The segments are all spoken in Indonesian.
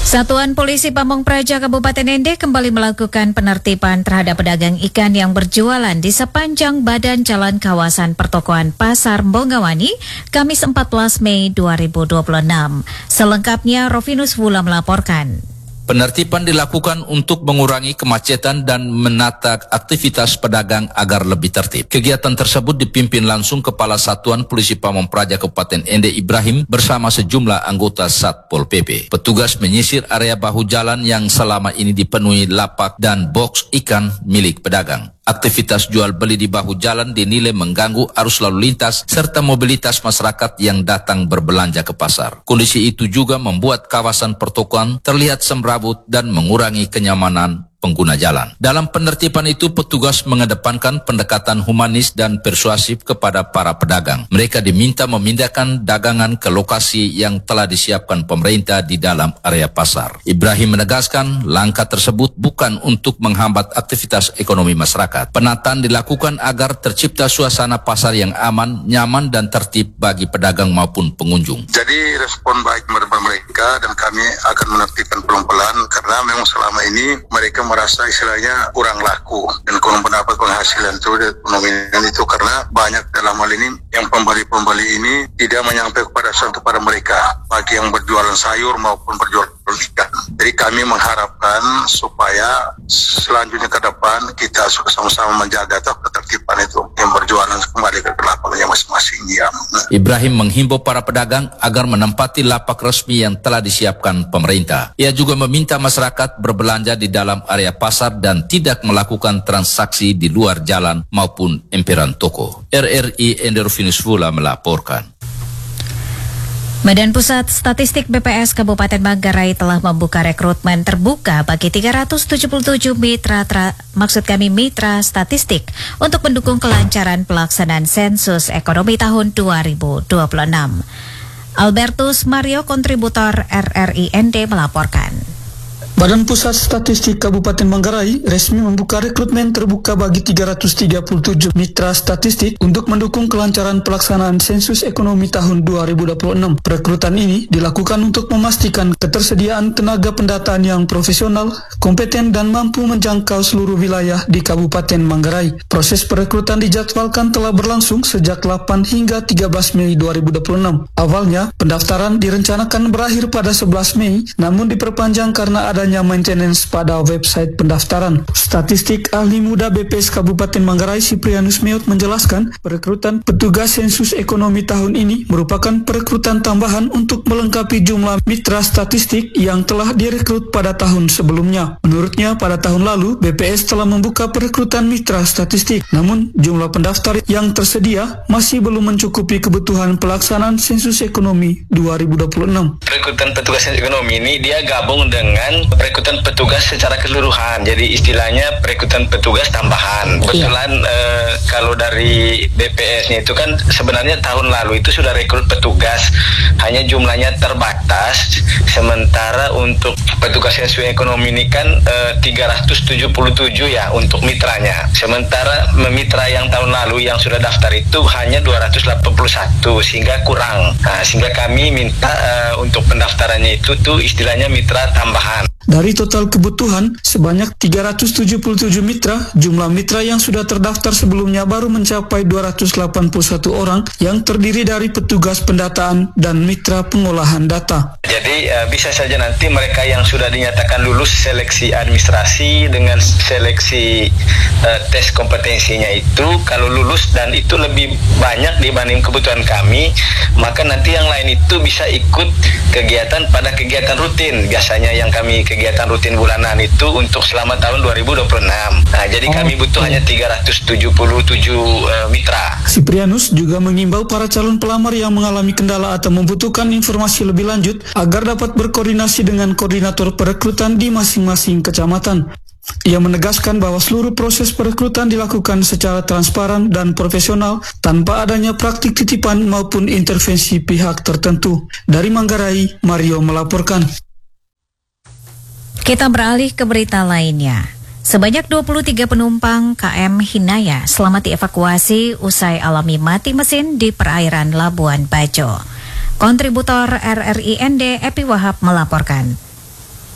Satuan Polisi Pamong Praja Kabupaten Ende kembali melakukan penertiban terhadap pedagang ikan yang berjualan di sepanjang badan jalan kawasan pertokoan Pasar Bongawani, Kamis 14 Mei 2026. Selengkapnya Rovinus Wula melaporkan. Penertiban dilakukan untuk mengurangi kemacetan dan menata aktivitas pedagang agar lebih tertib. Kegiatan tersebut dipimpin langsung Kepala Satuan Polisi Pamong Praja Kabupaten Ende Ibrahim bersama sejumlah anggota Satpol PP. Petugas menyisir area bahu jalan yang selama ini dipenuhi lapak dan boks ikan milik pedagang. Aktivitas jual beli di bahu jalan dinilai mengganggu arus lalu lintas serta mobilitas masyarakat yang datang berbelanja ke pasar. Kondisi itu juga membuat kawasan pertokoan terlihat semrawut dan mengurangi kenyamanan pengguna jalan. Dalam penertiban itu, petugas mengedepankan pendekatan humanis dan persuasif kepada para pedagang. Mereka diminta memindahkan dagangan ke lokasi yang telah disiapkan pemerintah di dalam area pasar. Ibrahim menegaskan langkah tersebut bukan untuk menghambat aktivitas ekonomi masyarakat. Penataan dilakukan agar tercipta suasana pasar yang aman, nyaman dan tertib bagi pedagang maupun pengunjung. Jadi respon baik mereka dan kami akan menertibkan pelan-pelan karena memang selama ini mereka merasa istilahnya kurang laku dan kurang mendapat penghasilan itu karena banyak dalam hal ini yang pembeli-pembeli ini tidak nyampe kepada mereka bagi yang berjualan sayur maupun berjualan ikan. Jadi kami mengharapkan supaya selanjutnya ke depan kita sama-sama menjaga ketertiban itu yang berjualan kembali ke lapaknya masing-masing. Ya. Ibrahim menghimbau para pedagang agar menempati lapak resmi yang telah disiapkan pemerintah. Ia juga meminta masyarakat berbelanja di dalam area pasar dan tidak melakukan transaksi di luar jalan maupun emperan toko. RRI Ende Rovinus Wula melaporkan. Badan Pusat Statistik BPS Kabupaten Manggarai telah membuka rekrutmen terbuka bagi 377 mitra statistik untuk mendukung kelancaran pelaksanaan sensus ekonomi tahun 2026. Albertus Mario, kontributor RRI ND melaporkan. Badan Pusat Statistik Kabupaten Manggarai resmi membuka rekrutmen terbuka bagi 337 mitra statistik untuk mendukung kelancaran pelaksanaan sensus ekonomi tahun 2026. Perekrutan ini dilakukan untuk memastikan ketersediaan tenaga pendataan yang profesional, kompeten dan mampu menjangkau seluruh wilayah di Kabupaten Manggarai. Proses perekrutan dijadwalkan telah berlangsung sejak 8 hingga 13 Mei 2026. Awalnya, pendaftaran direncanakan berakhir pada 11 Mei, namun diperpanjang karena adanya maintenance pada website pendaftaran. Statistik Ahli Muda BPS Kabupaten Manggarai Siprianus Meot menjelaskan, perekrutan petugas sensus ekonomi tahun ini merupakan perekrutan tambahan untuk melengkapi jumlah mitra statistik yang telah direkrut pada tahun sebelumnya. Menurutnya, pada tahun lalu BPS telah membuka perekrutan mitra statistik, namun jumlah pendaftar yang tersedia masih belum mencukupi kebutuhan pelaksanaan sensus ekonomi 2026. Perekrutan petugas sensus ekonomi ini dia gabung dengan perekrutan petugas secara keseluruhan, jadi istilahnya perekrutan petugas tambahan. Kebetulan kalau dari BPS-nya itu kan sebenarnya tahun lalu itu sudah rekrut petugas, hanya jumlahnya terbatas. Sementara untuk petugas sensus ekonomi ini kan 377 ya untuk mitranya. Sementara mitra yang tahun lalu yang sudah daftar itu hanya 281 sehingga kurang. Nah, sehingga kami minta untuk pendaftarannya itu tuh istilahnya mitra tambahan. Dari total kebutuhan sebanyak 377 mitra, jumlah mitra yang sudah terdaftar sebelumnya baru mencapai 281 orang yang terdiri dari petugas pendataan dan mitra pengolahan data. Jadi bisa saja nanti mereka yang sudah dinyatakan lulus seleksi administrasi dengan seleksi tes kompetensinya itu kalau lulus dan itu lebih banyak dibanding kebutuhan kami, maka nanti yang lain itu bisa ikut kegiatan pada kegiatan rutin. Biasanya yang kami kegiatan rutin bulanan itu untuk selama tahun 2026. Nah, jadi kami butuh hanya 377 mitra. Siprianus juga mengimbau para calon pelamar yang mengalami kendala atau membutuhkan informasi lebih lanjut agar dapat berkoordinasi dengan koordinator perekrutan di masing-masing kecamatan. Ia menegaskan bahwa seluruh proses perekrutan dilakukan secara transparan dan profesional tanpa adanya praktik titipan maupun intervensi pihak tertentu. Dari Manggarai, Mario melaporkan. Kita beralih ke berita lainnya. Sebanyak 23 penumpang KM Hinaya selamat dievakuasi usai alami mati mesin di perairan Labuan Bajo. Kontributor RRI ND Epi Wahab melaporkan.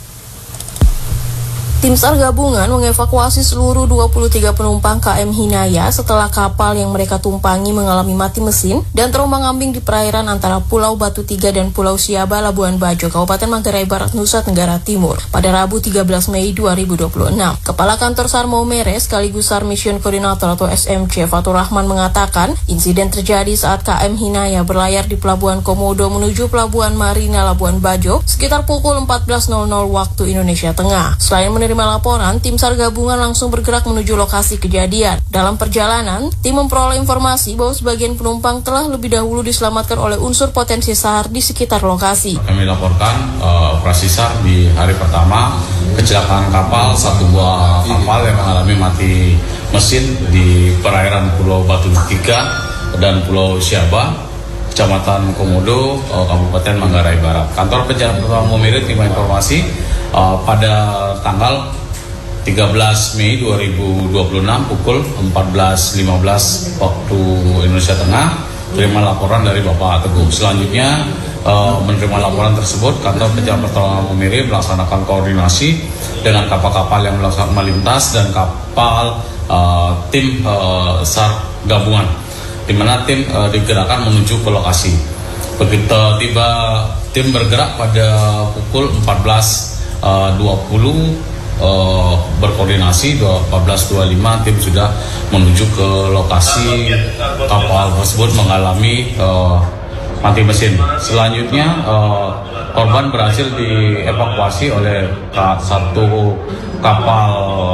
Tim SAR gabungan mengevakuasi seluruh 23 penumpang KM Hinaya setelah kapal yang mereka tumpangi mengalami mati mesin dan terombang-ambing di perairan antara Pulau Batu Tiga dan Pulau Siaba, Labuan Bajo, Kabupaten Manggarai Barat, Nusa Tenggara Timur pada Rabu 13 Mei 2026. Kepala Kantor SAR Maumere sekaligus SAR Mission Coordinator atau SMC Fatur Rahman mengatakan insiden terjadi saat KM Hinaya berlayar di Pelabuhan Komodo menuju Pelabuhan Marina Labuan Bajo sekitar pukul 14.00 waktu Indonesia Tengah. Selain menerima laporan, tim SAR gabungan langsung bergerak menuju lokasi kejadian. Dalam perjalanan, tim memperoleh informasi bahwa sebagian penumpang telah lebih dahulu diselamatkan oleh unsur potensi SAR di sekitar lokasi. Kami laporkan operasi SAR di hari pertama kecelakaan kapal, satu buah kapal yang mengalami mati mesin di perairan Pulau Batu Tiga dan Pulau Siaba, Kecamatan Komodo, Kabupaten Manggarai Barat. Kantor Penjara Pertama Maumere terima informasi pada tanggal 13 Mei 2026 pukul 14.15 waktu Indonesia Tengah terima laporan dari Bapak Teguh. Selanjutnya menerima laporan tersebut, Kantor Penjara Pertama Maumere melaksanakan koordinasi dengan kapal-kapal yang melintas dan kapal tim SAR gabungan, di mana tim digerakkan menuju ke lokasi. Begitu tiba tim bergerak pada pukul 14.20 berkoordinasi 14.25 tim sudah menuju ke lokasi kapal tersebut mengalami mati mesin. Selanjutnya korban berhasil dievakuasi oleh satu kapal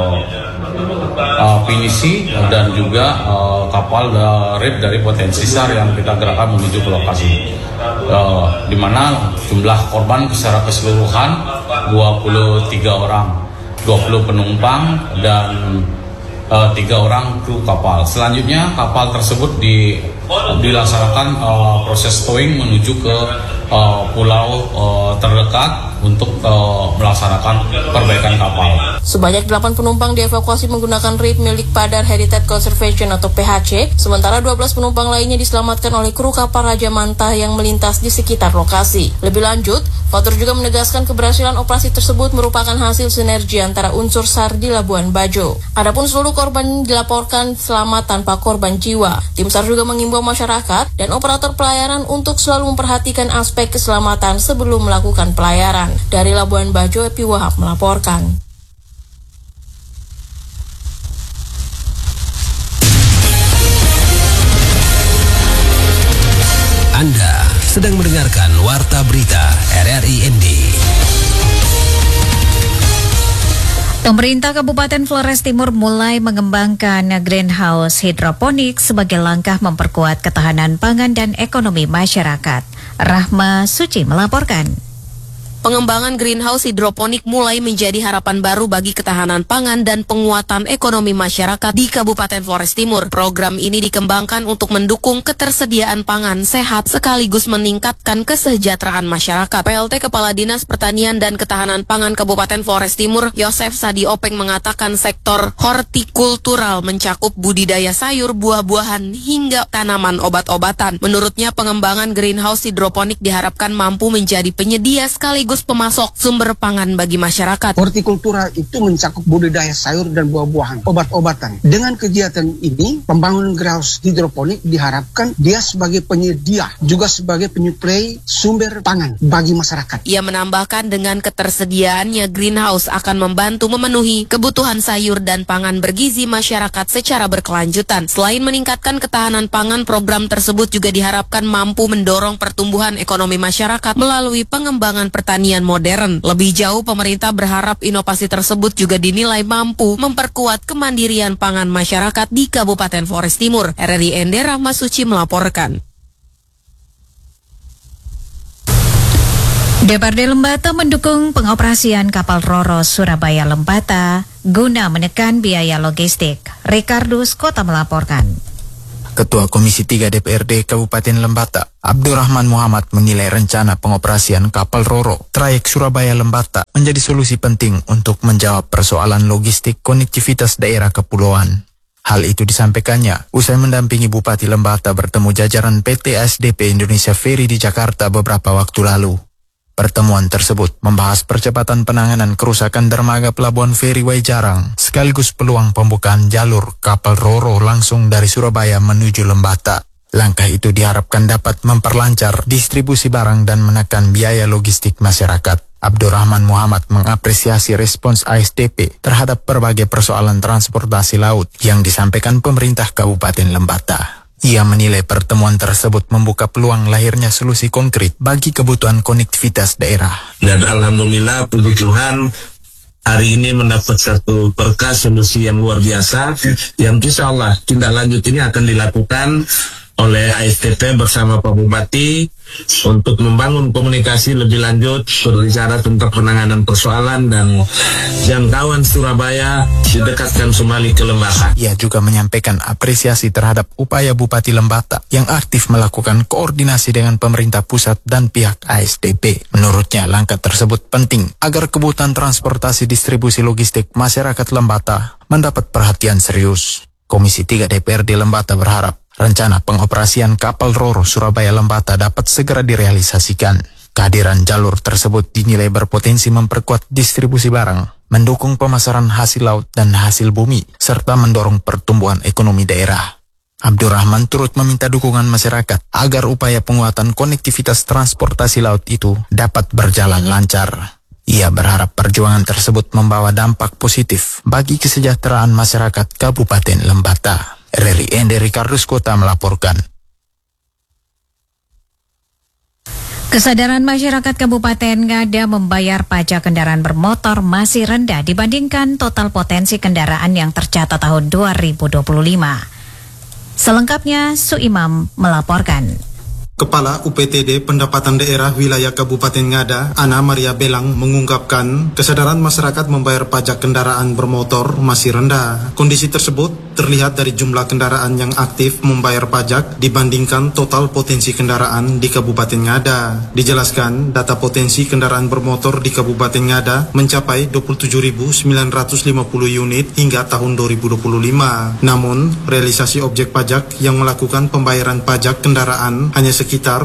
pinisi dan juga kapal RIP dari potensi SAR yang kita gerakkan menuju ke lokasi, di mana jumlah korban secara keseluruhan 23 orang, 20 penumpang dan 3 orang kru kapal. Selanjutnya kapal tersebut dilaksanakan proses towing menuju ke pulau terdekat untuk melaksanakan perbaikan kapal. Sebanyak 8 penumpang dievakuasi menggunakan RIP milik Padar Heritage Conservation atau PHC, sementara 12 penumpang lainnya diselamatkan oleh kru kapal Raja Mantah yang melintas di sekitar lokasi. Lebih lanjut, Fatur juga menegaskan keberhasilan operasi tersebut merupakan hasil sinergi antara unsur SAR di Labuan Bajo. Adapun seluruh korban dilaporkan selamat tanpa korban jiwa. Tim SAR juga mengimbau masyarakat dan operator pelayaran untuk selalu memperhatikan aspek keselamatan sebelum melakukan pelayaran. Dari Labuan Bajo, Epi Wahab melaporkan. Anda sedang mendengarkan Warta Berita RRI-ND. Pemerintah Kabupaten Flores Timur mulai mengembangkan greenhouse hidroponik sebagai langkah memperkuat ketahanan pangan dan ekonomi masyarakat. Rahma Suci melaporkan. Pengembangan greenhouse hidroponik mulai menjadi harapan baru bagi ketahanan pangan dan penguatan ekonomi masyarakat di Kabupaten Flores Timur. Program ini dikembangkan untuk mendukung ketersediaan pangan sehat sekaligus meningkatkan kesejahteraan masyarakat. PLT Kepala Dinas Pertanian dan Ketahanan Pangan Kabupaten Flores Timur, Yosef Sadi Openg mengatakan sektor hortikultural mencakup budidaya sayur, buah-buahan, hingga tanaman obat-obatan. Menurutnya, pengembangan greenhouse hidroponik diharapkan mampu menjadi penyedia sekaligus pemasok sumber pangan bagi masyarakat. Hortikultura itu mencakup budidaya sayur dan buah-buahan, obat-obatan. Dengan kegiatan ini, pembangunan greenhouse hidroponik diharapkan dia sebagai penyedia, juga sebagai penyuplai sumber pangan bagi masyarakat. Ia menambahkan dengan ketersediaannya greenhouse akan membantu memenuhi kebutuhan sayur dan pangan bergizi masyarakat secara berkelanjutan. Selain meningkatkan ketahanan pangan, program tersebut juga diharapkan mampu mendorong pertumbuhan ekonomi masyarakat melalui pengembangan pertanian modern. Lebih jauh, pemerintah berharap inovasi tersebut juga dinilai mampu memperkuat kemandirian pangan masyarakat di Kabupaten Flores Timur. RRI-ND Rahma Suci melaporkan. DPRD Lembata mendukung pengoperasian kapal Roro Surabaya Lembata guna menekan biaya logistik. Ricardus Kota melaporkan. Ketua Komisi 3 DPRD Kabupaten Lembata, Abdurrahman Muhammad menilai rencana pengoperasian kapal Roro trayek Surabaya-Lembata menjadi solusi penting untuk menjawab persoalan logistik konektivitas daerah kepulauan. Hal itu disampaikannya usai mendampingi Bupati Lembata bertemu jajaran PT SDP Indonesia Ferry di Jakarta beberapa waktu lalu. Pertemuan tersebut membahas percepatan penanganan kerusakan dermaga Pelabuhan Feri Waijarang sekaligus peluang pembukaan jalur kapal Roro langsung dari Surabaya menuju Lembata. Langkah itu diharapkan dapat memperlancar distribusi barang dan menekan biaya logistik masyarakat. Abdurrahman Muhammad mengapresiasi respons ASDP terhadap berbagai persoalan transportasi laut yang disampaikan pemerintah Kabupaten Lembata. Ia menilai pertemuan tersebut membuka peluang lahirnya solusi konkret bagi kebutuhan konektivitas daerah. Dan alhamdulillah puji Tuhan hari ini mendapat satu berkas solusi yang luar biasa yang insya Allah tindak lanjut ini akan dilakukan oleh ASDP bersama Pak Bupati untuk membangun komunikasi lebih lanjut berbicara tentang penanganan persoalan dan jangkauan Surabaya didekatkan kembali ke Lembata. Ia juga menyampaikan apresiasi terhadap upaya Bupati Lembata yang aktif melakukan koordinasi dengan pemerintah pusat dan pihak ASDP. Menurutnya langkah tersebut penting agar kebutuhan transportasi distribusi logistik masyarakat Lembata mendapat perhatian serius. Komisi 3 DPRD Lembata berharap rencana pengoperasian kapal Roro Surabaya Lembata dapat segera direalisasikan. Kehadiran jalur tersebut dinilai berpotensi memperkuat distribusi barang, mendukung pemasaran hasil laut dan hasil bumi, serta mendorong pertumbuhan ekonomi daerah. Abdurrahman turut meminta dukungan masyarakat agar upaya penguatan konektivitas transportasi laut itu dapat berjalan lancar. Ia berharap perjuangan tersebut membawa dampak positif bagi kesejahteraan masyarakat Kabupaten Lembata. RRI Ende Ricardus Kota melaporkan. Kesadaran masyarakat Kabupaten Ngada membayar pajak kendaraan bermotor masih rendah dibandingkan total potensi kendaraan yang tercatat tahun 2025. Selengkapnya, Suimam melaporkan. Kepala UPTD Pendapatan Daerah Wilayah Kabupaten Ngada, Ana Maria Belang, mengungkapkan kesadaran masyarakat membayar pajak kendaraan bermotor masih rendah. Kondisi tersebut terlihat dari jumlah kendaraan yang aktif membayar pajak dibandingkan total potensi kendaraan di Kabupaten Ngada. Dijelaskan, data potensi kendaraan bermotor di Kabupaten Ngada mencapai 27.950 unit hingga tahun 2025. Namun, realisasi objek pajak yang melakukan pembayaran pajak kendaraan hanya sekitar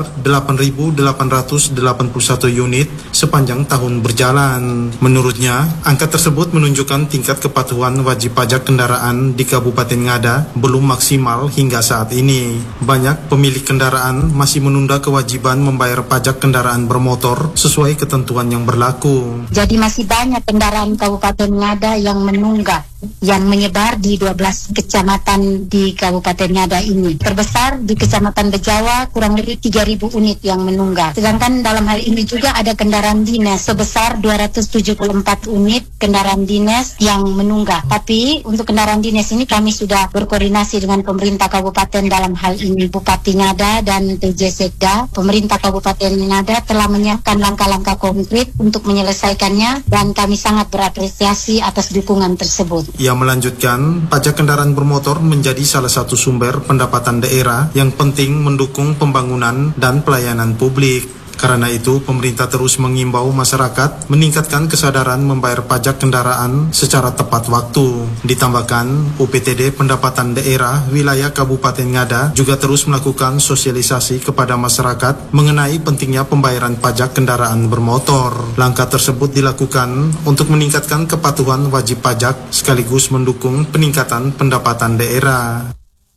8.881 unit sepanjang tahun berjalan. Menurutnya, angka tersebut menunjukkan tingkat kepatuhan wajib pajak kendaraan di Kabupaten Ngada belum maksimal hingga saat ini. Banyak pemilik kendaraan masih menunda kewajiban membayar pajak kendaraan bermotor sesuai ketentuan yang berlaku. Jadi masih banyak kendaraan Kabupaten Ngada yang menunggak, yang menyebar di 12 kecamatan di Kabupaten Ngada ini. Terbesar di Kecamatan Bejawa kurang lebih 3.000 unit yang menunggak. Sedangkan dalam hal ini juga ada kendaraan dinas sebesar 274 unit kendaraan dinas yang menunggak. Tapi untuk kendaraan dinas ini kami sudah berkoordinasi dengan pemerintah kabupaten dalam hal ini Bupati Ngada dan TJ Sekda. Pemerintah Kabupaten Ngada telah menyiapkan langkah-langkah konkret untuk menyelesaikannya dan kami sangat berapresiasi atas dukungan tersebut. Ia melanjutkan, pajak kendaraan bermotor menjadi salah satu sumber pendapatan daerah yang penting mendukung pembangunan dan pelayanan publik. Karena itu, pemerintah terus mengimbau masyarakat meningkatkan kesadaran membayar pajak kendaraan secara tepat waktu. Ditambahkan, UPTD Pendapatan Daerah Wilayah Kabupaten Ngada juga terus melakukan sosialisasi kepada masyarakat mengenai pentingnya pembayaran pajak kendaraan bermotor. Langkah tersebut dilakukan untuk meningkatkan kepatuhan wajib pajak sekaligus mendukung peningkatan pendapatan daerah.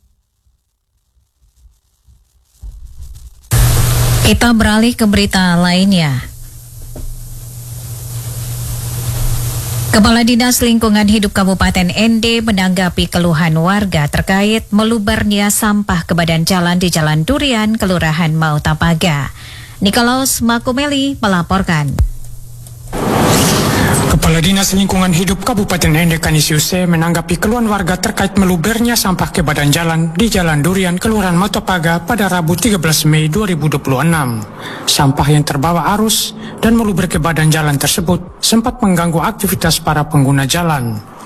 Kita beralih ke berita lainnya. Kepala Dinas Lingkungan Hidup Kabupaten ND menanggapi keluhan warga terkait melubernya sampah ke badan jalan di Jalan Durian, Kelurahan Mautapaga. Nikolaus Makumeli melaporkan. Kepala Dinas Lingkungan Hidup Kabupaten ND Kanisiuse menanggapi keluhan warga terkait melubernya sampah ke badan jalan di Jalan Durian, Kelurahan Mautapaga pada Rabu 13 Mei 2026. Sampah yang terbawa arus dan meluber ke badan jalan tersebut sempat mengganggu aktivitas para pengguna jalan.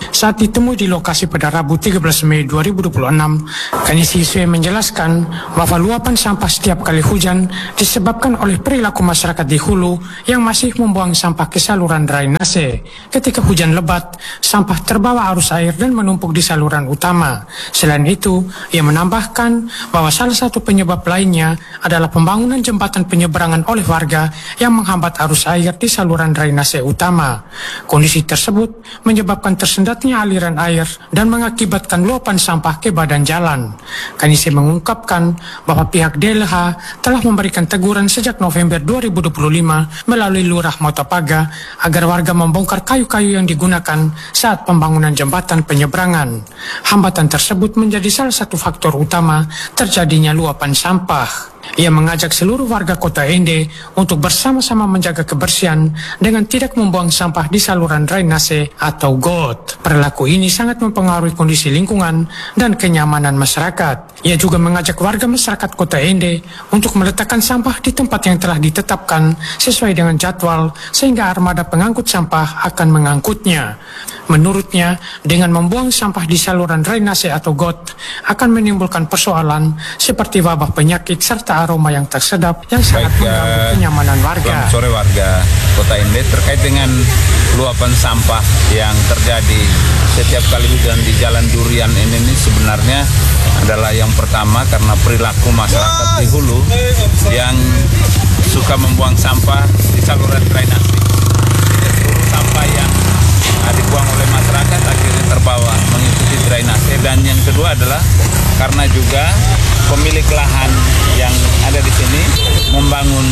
Saat ditemui di lokasi pada Rabu 13 Mei 2026, Kanisiswe menjelaskan bahwa luapan sampah setiap kali hujan disebabkan oleh perilaku masyarakat di hulu yang masih membuang sampah ke saluran drainase. Ketika hujan lebat, sampah terbawa arus air dan menumpuk di saluran utama. Selain itu, ia menambahkan bahwa salah satu penyebab lainnya adalah pembangunan jembatan penyeberangan oleh warga yang menghambat arus air di saluran drainase utama. Kondisi tersebut menyebabkan tersendatnya aliran air dan mengakibatkan luapan sampah ke badan jalan. Kanise mengungkapkan bahwa pihak DLH telah memberikan teguran sejak November 2025 melalui Lurah Motopaga agar warga membongkar kayu-kayu yang digunakan saat pembangunan jembatan penyeberangan. Hambatan tersebut menjadi salah satu faktor utama terjadinya luapan sampah. Ia mengajak seluruh warga kota Ende untuk bersama-sama menjaga kebersihan dengan tidak membuang sampah di saluran drainase atau got. Perilaku ini sangat mempengaruhi kondisi lingkungan dan kenyamanan masyarakat. Ia juga mengajak warga masyarakat kota Ende untuk meletakkan sampah di tempat yang telah ditetapkan sesuai dengan jadwal sehingga armada pengangkut sampah akan mengangkutnya. Menurutnya, dengan membuang sampah di saluran drainase atau got akan menimbulkan persoalan seperti wabah penyakit serta aroma yang tak sedap yang sangat mengganggu kenyamanan warga. Selamat sore warga Kota Ende, terkait dengan luapan sampah yang terjadi setiap kali hujan di Jalan Durian ini sebenarnya adalah yang pertama karena perilaku masyarakat di hulu yang suka membuang sampah di saluran drainase. Seluruh sampah yang dibuang oleh masyarakat akhirnya terbawa mengikuti drainase, dan yang kedua adalah karena juga pemilik lahan yang ada di sini membangun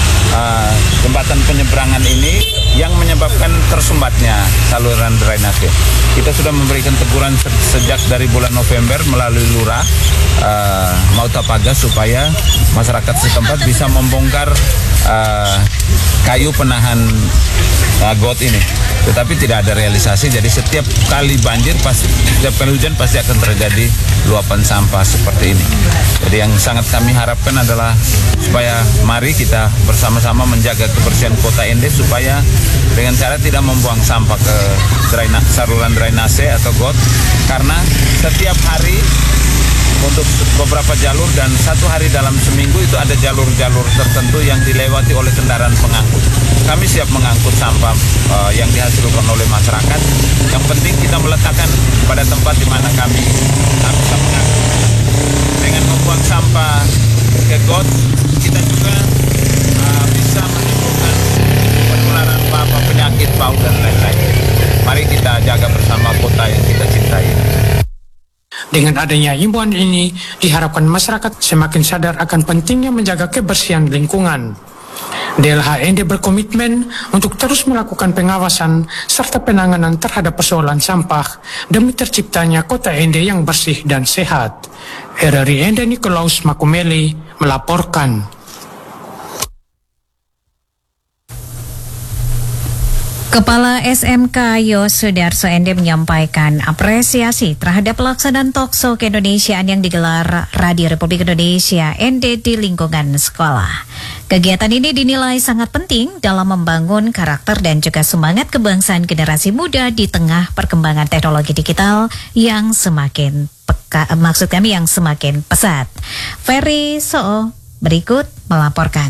jembatan penyeberangan ini yang menyebabkan tersumbatnya saluran drainase. Kita sudah memberikan teguran sejak dari bulan November melalui Lurah Motopaga supaya masyarakat setempat bisa membongkar kayu penahan got ini. Tetapi tidak ada realisasi, jadi setiap kali banjir, setiap kali hujan pasti akan terjadi luapan sampah seperti ini. Jadi yang sangat kami harapkan adalah supaya mari kita bersama-sama menjaga kebersihan Kota Ende supaya dengan cara tidak membuang sampah ke saluran drainase atau got, karena setiap hari untuk beberapa jalur dan satu hari dalam seminggu itu ada jalur-jalur tertentu yang dilewati oleh kendaraan pengangkut. Kami siap mengangkut sampah yang dihasilkan oleh masyarakat. Yang penting kita meletakkan pada tempat di mana kami bisa mengangkut. Dengan membuang sampah ke got, kita juga bisa menimbulkan penularan wabah penyakit bau dan lain-lain. Mari kita jaga bersama kota yang kita cintai. Dengan adanya himbauan ini, diharapkan masyarakat semakin sadar akan pentingnya menjaga kebersihan lingkungan. DLH Ende berkomitmen untuk terus melakukan pengawasan serta penanganan terhadap persoalan sampah demi terciptanya Kota Ende yang bersih dan sehat. RRI Ende Nikolaus Makumeli melaporkan. Kepala SMK Yosudarso Ende menyampaikan apresiasi terhadap pelaksanaan talkshow keindonesiaan yang digelar Radio Republik Indonesia Ende di lingkungan sekolah. Kegiatan ini dinilai sangat penting dalam membangun karakter dan juga semangat kebangsaan generasi muda di tengah perkembangan teknologi digital yang semakin semakin pesat. Ferry Soo berikut melaporkan.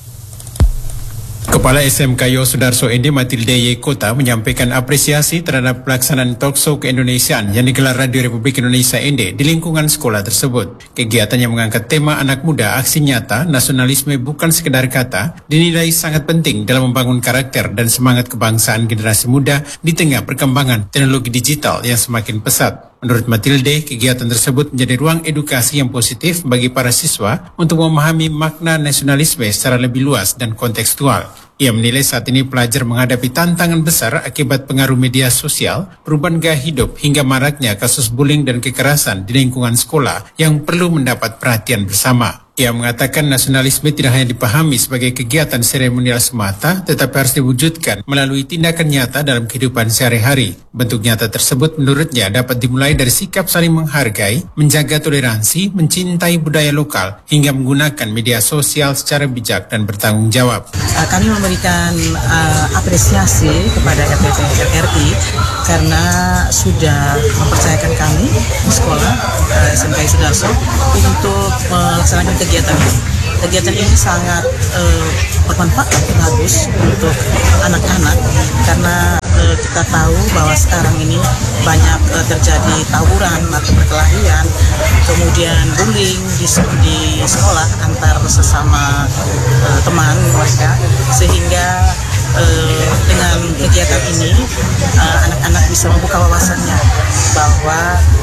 Kepala SMK Yosudarso Ende Matilde Y. Kota menyampaikan apresiasi terhadap pelaksanaan talkshow keindonesiaan yang digelar Radio Republik Indonesia Ende di lingkungan sekolah tersebut. Kegiatan yang mengangkat tema anak muda aksi nyata, nasionalisme bukan sekedar kata, dinilai sangat penting dalam membangun karakter dan semangat kebangsaan generasi muda di tengah perkembangan teknologi digital yang semakin pesat. Menurut Matilde, kegiatan tersebut menjadi ruang edukasi yang positif bagi para siswa untuk memahami makna nasionalisme secara lebih luas dan kontekstual. Ia menilai saat ini pelajar menghadapi tantangan besar akibat pengaruh media sosial, perubahan gaya hidup, hingga maraknya kasus bullying dan kekerasan di lingkungan sekolah yang perlu mendapat perhatian bersama. Ia mengatakan nasionalisme tidak hanya dipahami sebagai kegiatan seremonial semata, tetapi harus diwujudkan melalui tindakan nyata dalam kehidupan sehari-hari. Bentuk nyata tersebut menurutnya dapat dimulai dari sikap saling menghargai, menjaga toleransi, mencintai budaya lokal, hingga menggunakan media sosial secara bijak dan bertanggung jawab. Kami memberikan apresiasi kepada RPP RRI karena sudah mempercayakan kami di sekolah SMK Sudarso untuk melaksanakan kegiatan ini. Kegiatan ini sangat bermanfaat, bagus untuk anak-anak karena kita tahu bahwa sekarang ini banyak terjadi tawuran atau perkelahian, kemudian bullying di sekolah antar sesama teman mereka, sehingga dengan kegiatan ini anak-anak bisa membuka wawasannya bahwa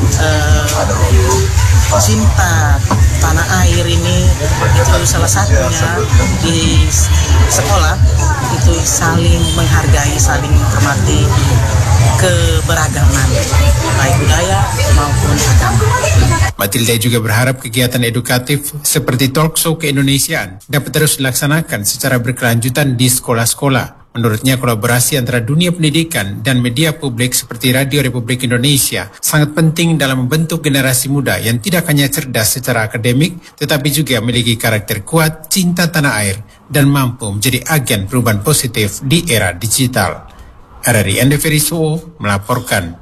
cinta tanah air ini itu salah satunya di sekolah itu saling menghargai, saling menghormati keberagaman baik budaya maupun agama. Matilda juga berharap kegiatan edukatif seperti talkshow keindonesiaan dapat terus dilaksanakan secara berkelanjutan di sekolah-sekolah. Menurutnya, kolaborasi antara dunia pendidikan dan media publik seperti Radio Republik Indonesia sangat penting dalam membentuk generasi muda yang tidak hanya cerdas secara akademik, tetapi juga memiliki karakter kuat, cinta tanah air, dan mampu menjadi agen perubahan positif di era digital. RRI Ende Ferisuo melaporkan.